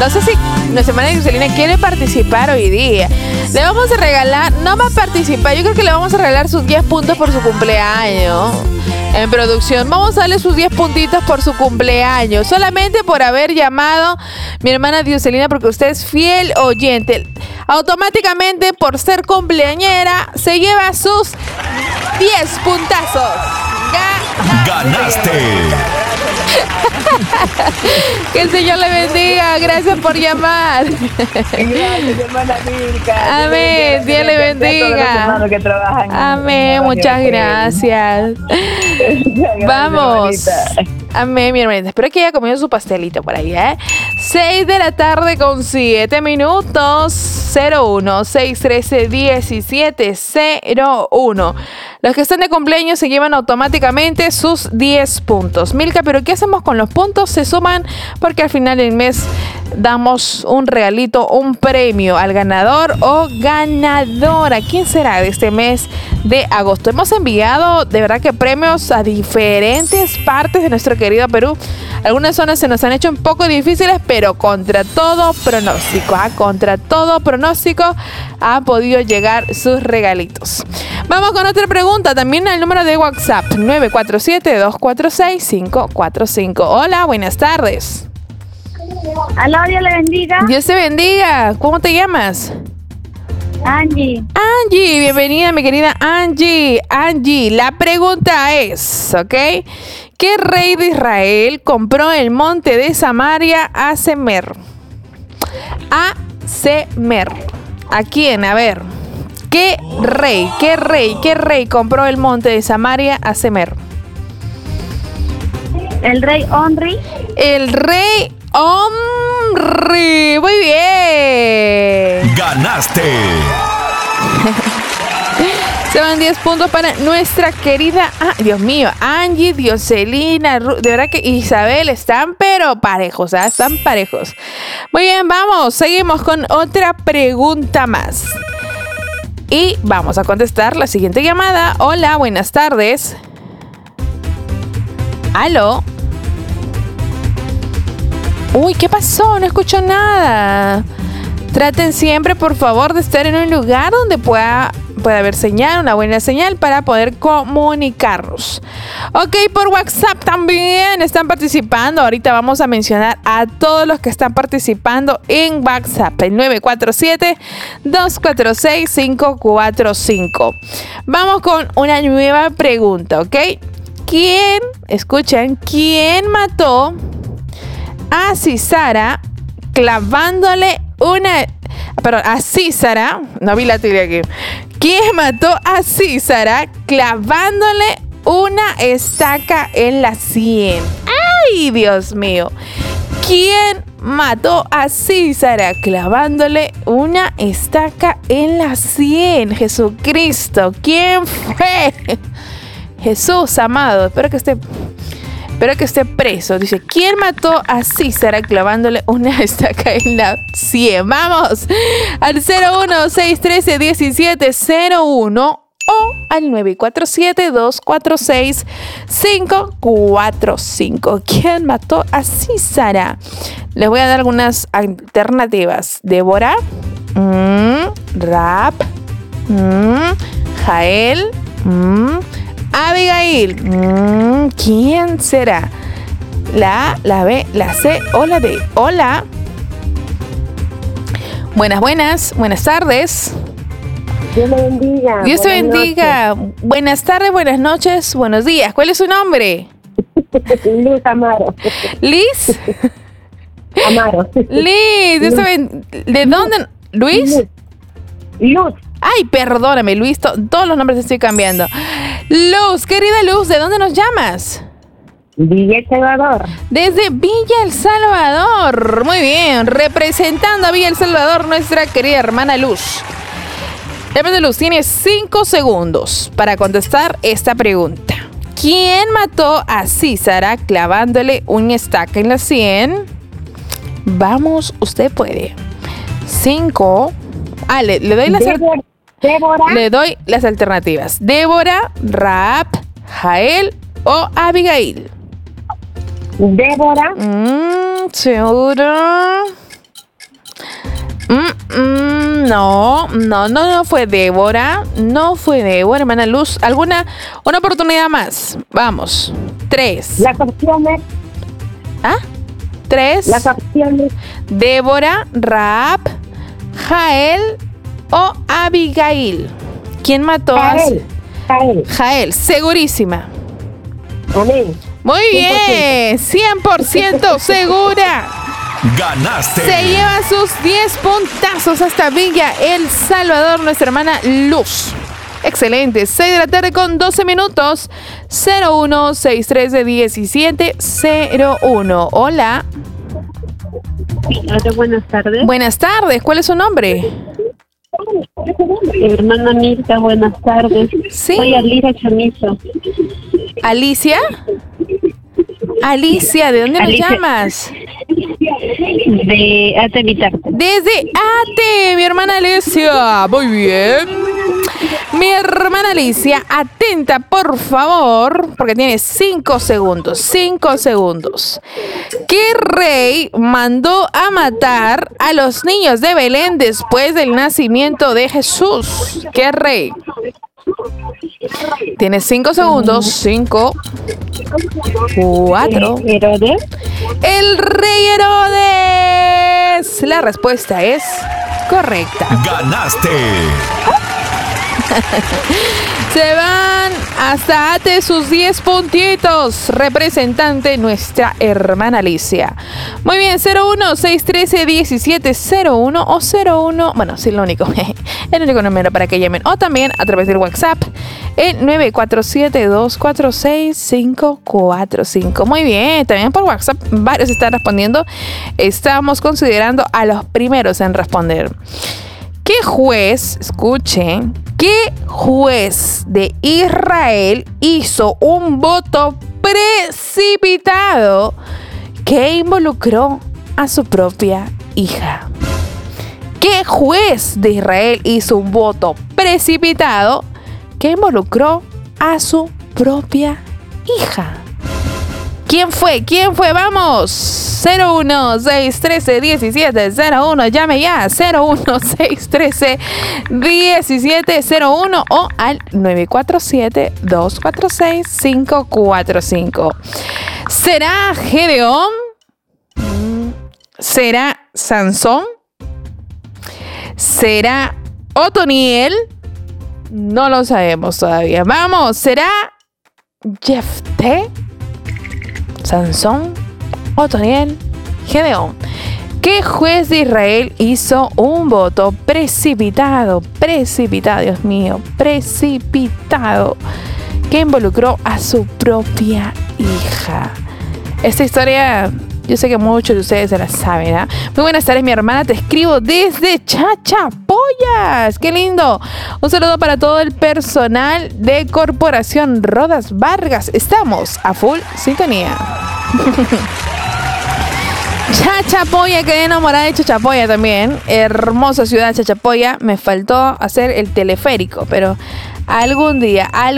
No sé si nuestra hermana Jocelyn quiere participar hoy día. Le vamos a regalar, no va a participar, yo creo que le vamos a regalar sus 10 puntos por su cumpleaños. En producción, vamos a darle sus 10 puntitos por su cumpleaños. Solamente por haber llamado mi hermana Jocelyn, porque usted es fiel oyente. Automáticamente, por ser cumpleañera, se lleva sus 10 puntazos. ¡Ganaste! Que el Señor le bendiga. Gracias por llamar. Gracias, hermana Milka. Amén. Dios le bendiga. Amén. Muchas gracias. Vamos. Amén, mi hermanita. Espero que haya comido su pastelito por ahí, 6 de la tarde con 7 minutos. 01-613-1701. Los que están de cumpleaños se llevan automáticamente sus 10 puntos. Milka, ¿pero qué hacemos con los puntos? Se suman porque al final del mes damos un regalito, un premio al ganador o ganadora. ¿Quién será de este mes de agosto? Hemos enviado de verdad que premios a diferentes partes de nuestro querido Perú. Algunas zonas se nos han hecho un poco difíciles, pero contra todo pronóstico, contra todo pronóstico ha podido llegar sus regalitos. Vamos con otra pregunta, también al número de WhatsApp 947-246-545. Hola, buenas tardes. Aló, Dios le bendiga. Dios te bendiga. ¿Cómo te llamas? Angie. Angie, bienvenida mi querida Angie. Angie, la pregunta es, ¿ok? ¿Qué rey de Israel compró el monte de Samaria a Semer? A Semer. ¿A quién? A ver. ¿Qué rey compró el monte de Samaria a Semer? El rey Omri. El rey Omri. Muy bien. ¡Ganaste! Se van 10 puntos para nuestra querida, Dios mío, Angie, Dioselina, de verdad que Isabel están pero parejos, están parejos. Muy bien, vamos, seguimos con otra pregunta más. Y vamos a contestar la siguiente llamada. Hola, buenas tardes. ¿Aló? Uy, ¿qué pasó? No escucho nada. Traten siempre, por favor, de estar en un lugar donde pueda haber señal, una buena señal para poder comunicarnos. Ok, por WhatsApp también están participando. Ahorita vamos a mencionar a todos los que están participando en WhatsApp. El 947-246-545. Vamos con una nueva pregunta, ¿ok? ¿Quién mató a Sísara clavándole a Sísara, no vi la teoría aquí. ¿Quién mató a Sísara clavándole una estaca en la sien? ¡Ay, Dios mío! ¿Quién mató a Sísara clavándole una estaca en la sien? Jesucristo, ¿quién fue? Jesús amado, espero que esté preso. Dice, ¿quién mató a Sísara clavándole una estaca en la sien? Vamos al 01-613-1701 o al 947-246-545. ¿Quién mató a Sísara? Les voy a dar algunas alternativas. Débora, Rab, Jael, Abigail. ¿Quién será? La A, la B, la C o la D. Hola. Buenas tardes. Dios le bendiga. Dios te bendiga. Buenas tardes, buenas noches, buenos días. ¿Cuál es su nombre? Liz Amaro. ¿Liz? Amaro. Liz. Dios te ¿De dónde? ¿Luis? Luz. Ay, perdóname, Luis. Todos los nombres estoy cambiando. Luz, querida Luz, ¿de dónde nos llamas? Villa El Salvador. Desde Villa El Salvador. Muy bien. Representando a Villa El Salvador, nuestra querida hermana Luz. Hermana Luz, tienes 5 segundos para contestar esta pregunta. ¿Quién mató a Sísara clavándole una estaca en la sien? Vamos, usted puede. 5. Le doy las Débora. Le doy las alternativas. Débora, Raab, Jael o Abigail. Débora. ¿Seguro? No fue Débora. No fue Débora, hermana Luz. Una oportunidad más. Vamos. 3. Las opciones. ¿Ah? 3. Las opciones. Débora, Raab, Jael o Abigail. ¿Quién mató a Jael? Segurísima. Amén. Muy bien. 100% segura. Ganaste. Se lleva sus 10 puntazos hasta Villa El Salvador, nuestra hermana Luz. Excelente. 6 de la tarde con 12 minutos. 01-613-1701. Hola. Hola, buenas tardes. Buenas tardes. ¿Cuál es su nombre? Hermana Mirta, buenas tardes. Sí. Soy Alira Chamizo. ¿Alicia? Alicia, ¿de dónde Alicia. nos llamas? De Atevitarte. Desde Ate, mi hermana Alicia. Muy bien. Mi hermana Alicia, atenta por favor, porque tiene 5 segundos. 5 segundos. ¿Qué rey mandó a matar a los niños de Belén después del nacimiento de Jesús? ¿Qué rey? Tienes 5 segundos. 5, 4. Herodes. El rey Herodes. La respuesta es correcta. Ganaste. Se van hasta Ate sus 10 puntitos. Representante nuestra hermana Alicia. Muy bien, 01-613-1701 o 01. Bueno, sí, el único número para que llamen. O también a través del WhatsApp, el 947-246-545. Muy bien, también por WhatsApp varios están respondiendo. Estamos considerando a los primeros en responder. ¿Qué juez, escuchen, qué juez de Israel hizo un voto precipitado que involucró a su propia hija? ¿Qué juez de Israel hizo un voto precipitado que involucró a su propia hija? ¿Quién fue? ¿Quién fue? Vamos. 01-613-1701. Llame ya. 01-613-1701 o al 947-246-545. ¿Será Gedeón? ¿Será Sansón? ¿Será Otoniel? No lo sabemos todavía. Vamos. ¿Será Jefté? Sansón, Otoniel, Gedeón. ¿Qué juez de Israel hizo un voto precipitado, Dios mío, precipitado, que involucró a su propia hija? Esta historia, yo sé que muchos de ustedes se la saben, ¿eh? Muy buenas tardes, mi hermana, te escribo desde Chachapoyas. ¡Qué lindo! Un saludo para todo el personal de Corporación Rodas Vargas. Estamos a full sintonía. Chachapoya, quedé enamorada de Chachapoya también. Hermosa ciudad, Chachapoya. Me faltó hacer el teleférico, pero algún día. Al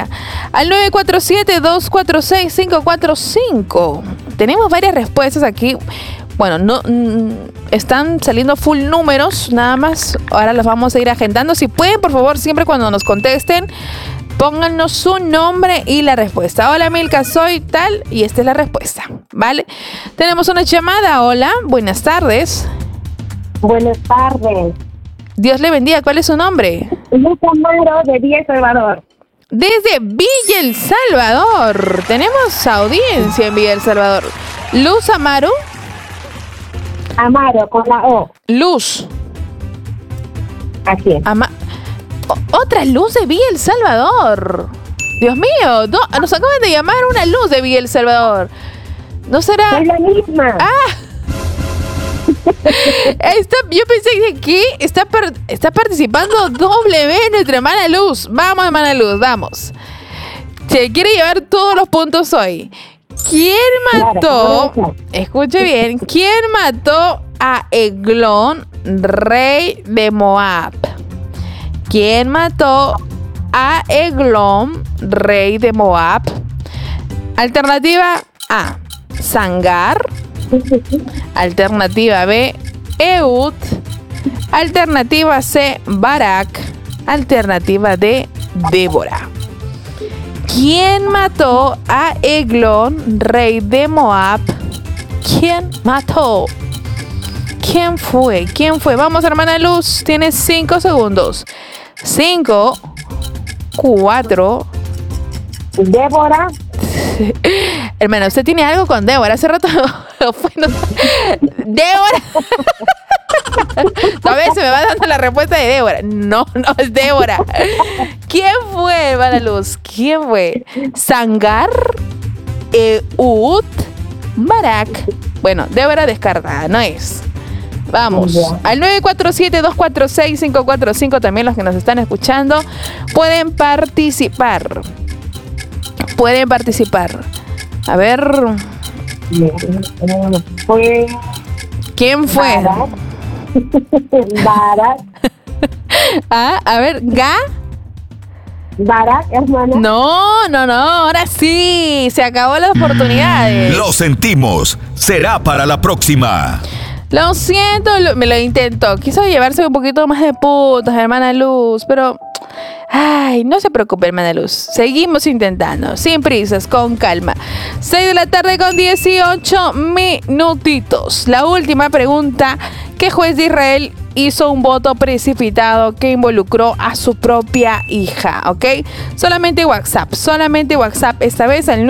947-246-545. Tenemos varias respuestas aquí. Bueno, no están saliendo full números, nada más. Ahora los vamos a ir agendando. Si pueden, por favor, siempre cuando nos contesten, pónganos su nombre y la respuesta. Hola, Milka, soy tal y esta es la respuesta, ¿vale? Tenemos una llamada. Hola, buenas tardes. Buenas tardes. Dios le bendiga. ¿Cuál es su nombre? Luz Amaro de Villa El Salvador. Desde Villa El Salvador. Tenemos audiencia en Villa El Salvador. Luz Amaro. Amaro, con la O. Luz. Así es. Otra luz de Villa El Salvador. Dios mío, nos acaban de llamar una luz de Villa El Salvador. ¿No será? Es la misma. Yo pensé que está participando W, nuestra hermana Luz. Vamos, hermana Luz, vamos. Se quiere llevar todos los puntos hoy. ¿Quién mató? Claro. Escuche bien. ¿Quién mató a Eglón, rey de Moab? ¿Quién mató a Eglón, rey de Moab? Alternativa A, Sangar. Alternativa B, Ehud. Alternativa C, Barak. Alternativa D, Débora. ¿Quién mató a Eglon, rey de Moab? ¿Quién mató? ¿Quién fue? ¿Quién fue? Vamos, hermana Luz. Tienes 5 segundos. 5, 4. Débora. Hermana, usted tiene algo con Débora. Hace rato fue, no. Débora. A ver, se me va dando la respuesta de Débora. No, no es Débora. ¿Quién fue, hermana Luz? ¿Quién fue? Sangar, Ehud, Barak. Bueno, Débora descartada, no es. Vamos, al 947-246-545. También los que nos están escuchando pueden participar. Pueden participar. A ver. Fue ¿Quién fue? Barak. A ver, Barak, hermana. No, ahora sí. Se acabó las oportunidades. Lo sentimos. Será para la próxima. Lo siento, me lo intentó. Quiso llevarse un poquito más de putas, hermana Luz, pero... Ay, no se preocupe, hermana Luz. Seguimos intentando, sin prisas, con calma. 6 de la tarde con 18 minutitos. La última pregunta. ¿Qué juez de Israel hizo un voto precipitado que involucró a su propia hija? ¿Ok? Solamente WhatsApp. Esta vez al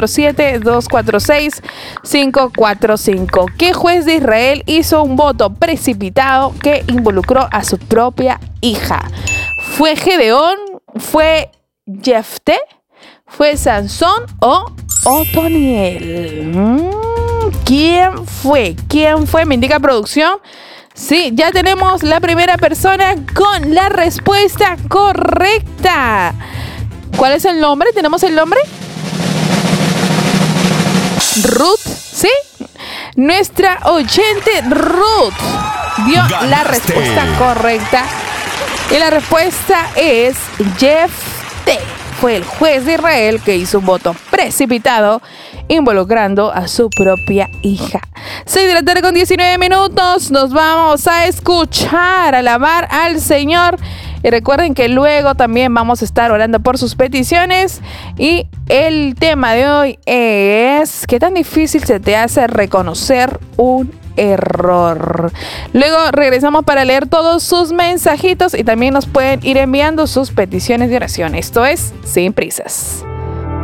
947-246-545. ¿Qué juez de Israel hizo un voto precipitado que involucró a su propia hija? ¿Fue Gedeón? ¿Fue Jefté? ¿Fue Sansón o Otoniel? ¿Quién fue? ¿Me indica producción? Sí, ya tenemos la primera persona con la respuesta correcta. ¿Cuál es el nombre? ¿Tenemos el nombre? Ruth, ¿sí? Nuestra oyente Ruth dio la respuesta correcta. Y la respuesta es Jefté. Fue el juez de Israel que hizo un voto precipitado involucrando a su propia hija. 6 de la tarde con 19 minutos. Nos vamos a escuchar, alabar al Señor. Y recuerden que luego también vamos a estar orando por sus peticiones. Y el tema de hoy es: ¿qué tan difícil se te hace reconocer un error? Luego regresamos para leer todos sus mensajitos y también nos pueden ir enviando sus peticiones de oración. Esto es Sin Prisas.